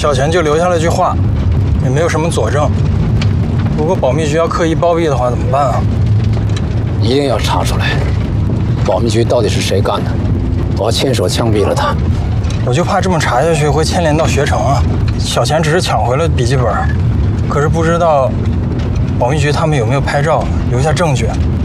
小钱就留下了句话，也没有什么佐证。如果保密局要刻意包庇的话，怎么办啊？ 一定要查出来，保密局到底是谁干的，我要亲手枪毙了他。 我就怕这么查下去会牵连到学成啊。小钱只是抢回了笔记本，可是不知道保密局他们有没有拍照留下证据。